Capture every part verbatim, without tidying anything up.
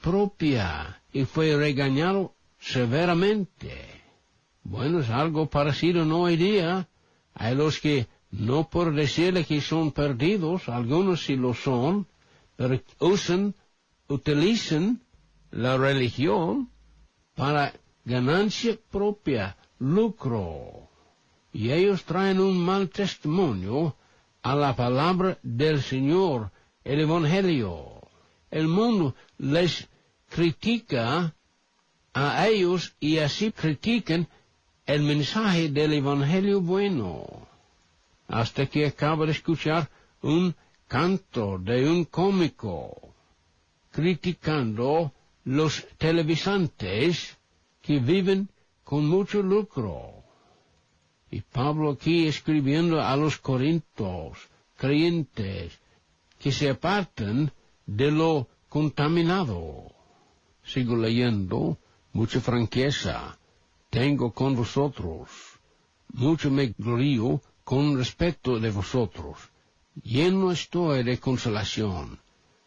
propia y fue regañado severamente. Bueno, es algo parecido en hoy día. Hay los que, no por decirle que son perdidos, algunos sí lo son, pero usan, utilizan la religión para ganancia propia, lucro. Y ellos traen un mal testimonio a la palabra del Señor, el Evangelio. El mundo les critica a ellos y así critican el mensaje del Evangelio bueno. Hasta que acabo de escuchar un canto de un cómico criticando los televisantes que viven con mucho lucro. Y Pablo aquí escribiendo a los corintios, creyentes, que se aparten de lo contaminado. Sigo leyendo, mucha franqueza tengo con vosotros, mucho me glorío con respecto de vosotros, lleno estoy de consolación,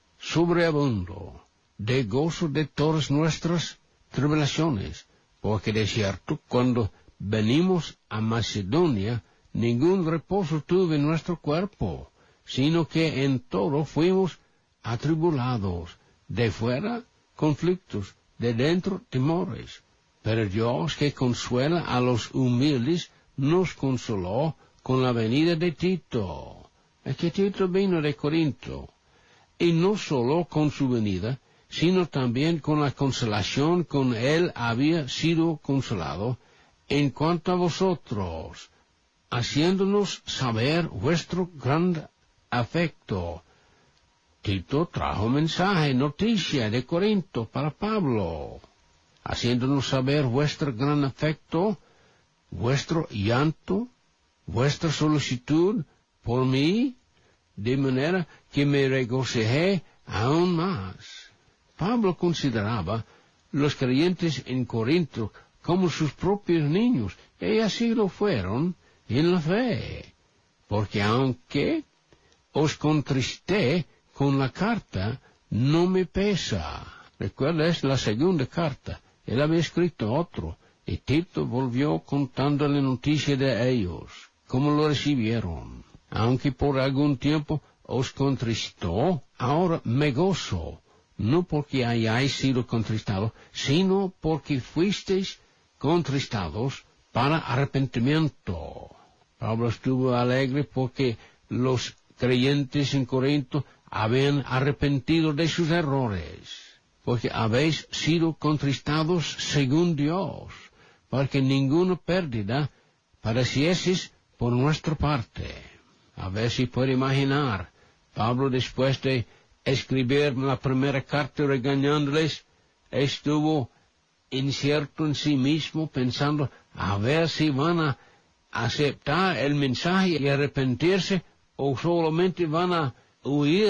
sobreabundo de gozo de todas nuestras tribulaciones, porque de cierto, cuando venimos a Macedonia, ningún reposo tuve en nuestro cuerpo, sino que en todo fuimos atribulados, de fuera conflictos, de dentro temores. Pero Dios, que consuela a los humildes, nos consoló con la venida de Tito. Es que Tito vino de Corinto, y no solo con su venida, sino también con la consolación con él había sido consolado, en cuanto a vosotros, haciéndonos saber vuestro gran afecto. Tito trajo mensaje, noticia de Corinto para Pablo, haciéndonos saber vuestro gran afecto, vuestro llanto, vuestra solicitud por mí, de manera que me regocijé aún más. Pablo consideraba los creyentes en Corinto como sus propios niños, y así lo fueron en la fe, porque aunque os contristé con la carta, no me pesa. Recuerda, es la segunda carta. Él había escrito otro, y Tito volvió contándole noticia de ellos, cómo lo recibieron. Aunque por algún tiempo os contristó, ahora me gozo, no porque hayáis sido contristados, sino porque fuisteis contristados para arrepentimiento. Pablo estuvo alegre porque los creyentes en Corinto habían arrepentido de sus errores, porque habéis sido contristados según Dios, para que ninguna pérdida padecieseis por nuestra parte. A ver si puede imaginar, Pablo, después de escribir la primera carta regañándoles, estuvo incierto en sí mismo, pensando a ver si van a aceptar el mensaje y arrepentirse, o solamente van a huir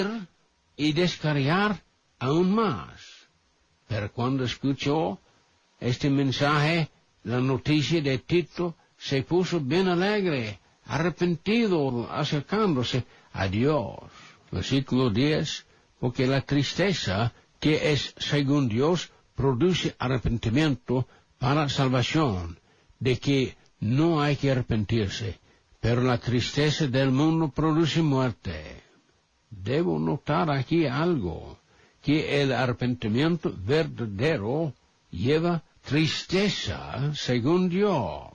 y descarriar aún más. Pero cuando escuchó este mensaje, la noticia de Tito, se puso bien alegre, arrepentido, acercándose a Dios. Versículo diez, porque la tristeza que es según Dios produce arrepentimiento para salvación, de que no hay que arrepentirse, pero la tristeza del mundo produce muerte. Debo notar aquí algo, que el arrepentimiento verdadero lleva tristeza según Dios.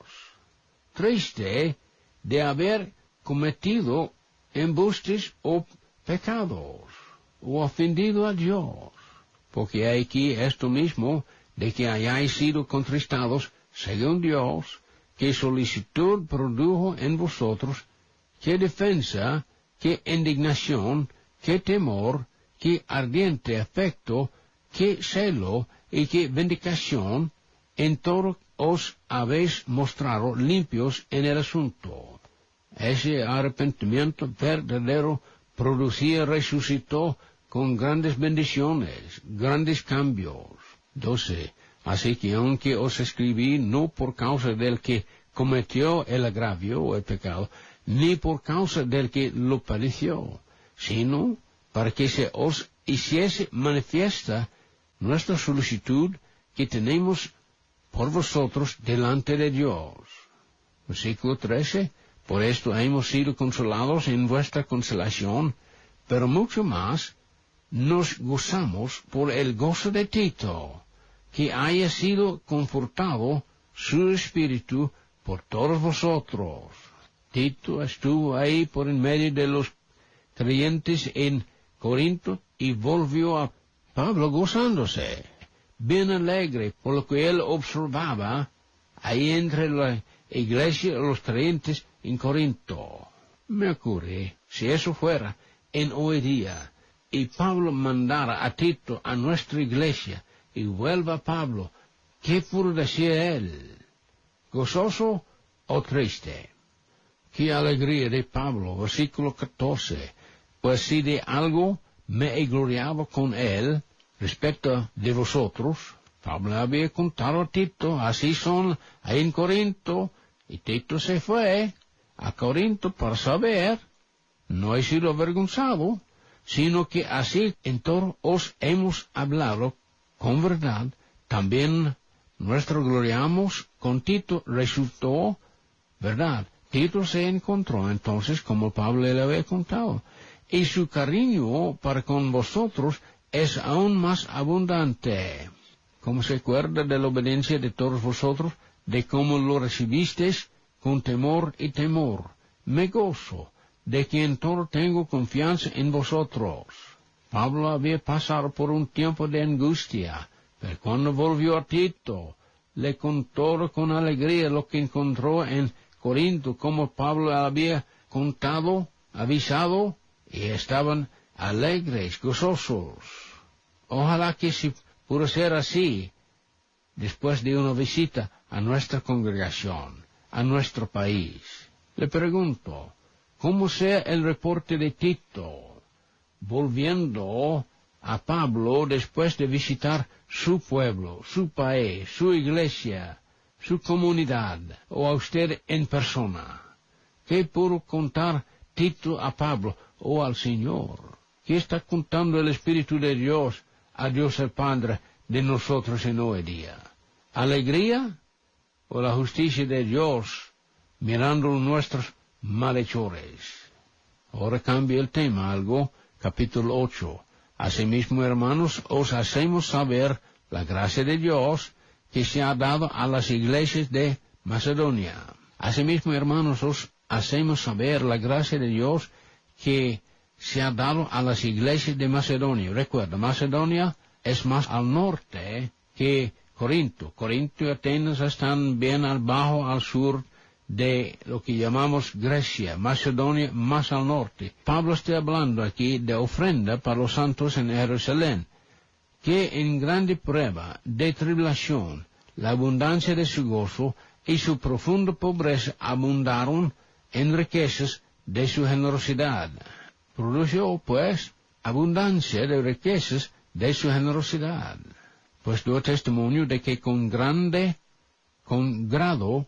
Triste de haber cometido embustes o pecados, o ofendido a Dios. Porque hay aquí esto mismo, de que hayáis sido contristados según Dios, qué solicitud produjo en vosotros, qué defensa, qué indignación, qué temor, qué ardiente afecto, qué celo y qué vindicación, en todo os habéis mostrado limpios en el asunto. Ese arrepentimiento verdadero producía, resucitó con grandes bendiciones, grandes cambios. doce. Así que aunque os escribí no por causa del que cometió el agravio o el pecado, ni por causa del que lo padeció, sino para que se os hiciese manifiesta nuestra solicitud que tenemos por vosotros delante de Dios. Versículo trece. Por esto hemos sido consolados en vuestra consolación, pero mucho más nos gozamos por el gozo de Tito, que haya sido confortado su espíritu por todos vosotros. Tito estuvo ahí por en medio de los creyentes en Corinto y volvió a Pablo gozándose, bien alegre por lo que él observaba ahí entre la iglesia y los creyentes en Corinto. Me ocurre, si eso fuera en hoy día, y Pablo mandara a Tito a nuestra iglesia, y vuelva Pablo, ¿qué pudo decir él? ¿Gozoso o triste? ¡Qué alegría de Pablo! Versículo catorce. Pues si de algo me he gloriado con él, respecto de vosotros, Pablo había contado a Tito, así son ahí en Corinto, y Tito se fue a Corinto para saber, no he sido avergonzado, sino que así en todo os hemos hablado con verdad, también nuestro gloriamos con Tito resultó verdad. Tito se encontró entonces como Pablo le había contado, y su cariño para con vosotros es aún más abundante. Como se acuerda de la obediencia de todos vosotros, de cómo lo recibisteis con temor y temor. Me gozo de que en todo tengo confianza en vosotros. Pablo había pasado por un tiempo de angustia, pero cuando volvió a Tito, le contó con alegría lo que encontró en Corinto, como Pablo había contado, avisado, y estaban alegres, gozosos. Ojalá que si pudo ser así, después de una visita a nuestra congregación, a nuestro país. Le pregunto, ¿cómo sea el reporte de Tito, volviendo a Pablo después de visitar su pueblo, su país, su iglesia, su comunidad, o a usted en persona? ¿Qué pudo contar Tito a Pablo o al Señor? ¿Qué está contando el Espíritu de Dios a Dios el Padre de nosotros en hoy día? ¿Alegría o la justicia de Dios mirando nuestros malhechores? Ahora cambia el tema algo, capítulo ocho. Asimismo, hermanos, os hacemos saber la gracia de Dios que se ha dado a las iglesias de Macedonia. Asimismo, hermanos, os hacemos saber la gracia de Dios que se ha dado a las iglesias de Macedonia. Recuerda, Macedonia es más al norte que Corinto. Corinto y Atenas están bien al bajo, al sur de lo que llamamos Grecia. Macedonia más al norte. Pablo está hablando aquí de ofrenda para los santos en Jerusalén, que en grande prueba de tribulación, la abundancia de su gozo y su profunda pobreza abundaron en riquezas de su generosidad. Produjo, pues, abundancia de riquezas de su generosidad, pues dio testimonio de que con grande, con grado,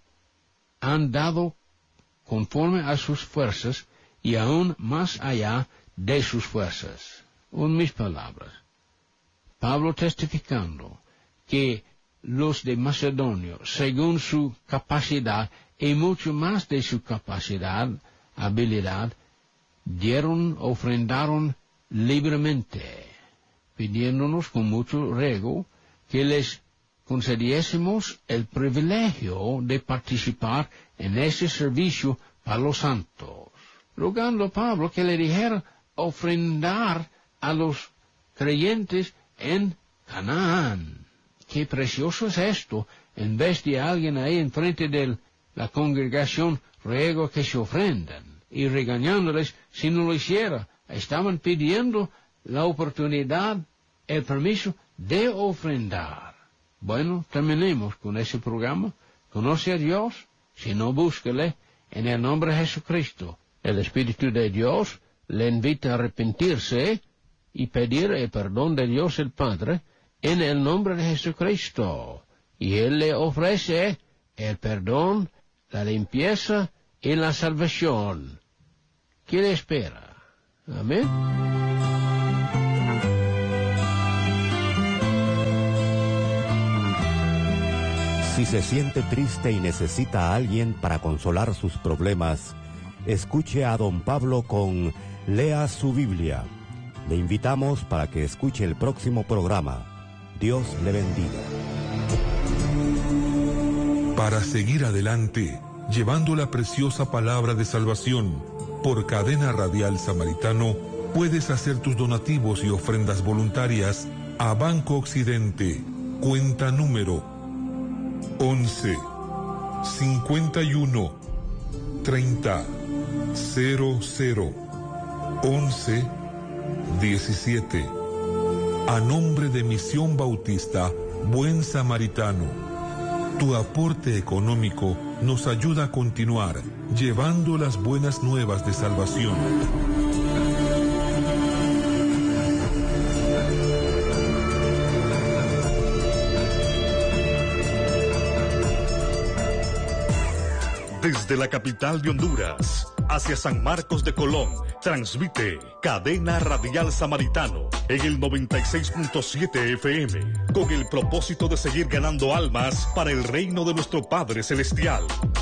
han dado conforme a sus fuerzas y aún más allá de sus fuerzas. En mis palabras, Pablo testificando que los de Macedonia, según su capacidad y mucho más de su capacidad, habilidad, dieron, ofrendaron libremente, pidiéndonos con mucho ruego que les concediésemos el privilegio de participar en ese servicio para los santos, rogando a Pablo que le dijera ofrendar a los creyentes en Canaán. Qué precioso es esto, en vez de alguien ahí enfrente de la congregación, ruego que se ofrendan, y regañándoles si no lo hiciera. Estaban pidiendo la oportunidad, el permiso de ofrendar. Bueno, terminemos con ese programa. ¿Conoce a Dios? Si no, búsquele en el nombre de Jesucristo. El Espíritu de Dios le invita a arrepentirse y pedir el perdón de Dios el Padre en el nombre de Jesucristo. Y Él le ofrece el perdón, la limpieza y la salvación. ¿Qué le espera? Amén. Si se siente triste y necesita a alguien para consolar sus problemas, escuche a don Pablo con Lea su Biblia. Le invitamos para que escuche el próximo programa. Dios le bendiga. Para seguir adelante, llevando la preciosa palabra de salvación por Cadena Radial Samaritano, puedes hacer tus donativos y ofrendas voluntarias a Banco Occidente, cuenta número once, cincuenta y uno, treinta, cero cero, once, diecisiete. A nombre de Misión Bautista Buen Samaritano, tu aporte económico nos ayuda a continuar llevando las buenas nuevas de salvación. Desde la capital de Honduras, hacia San Marcos de Colón, transmite Cadena Radial Samaritano en el noventa y seis punto siete F M, con el propósito de seguir ganando almas para el reino de nuestro Padre Celestial.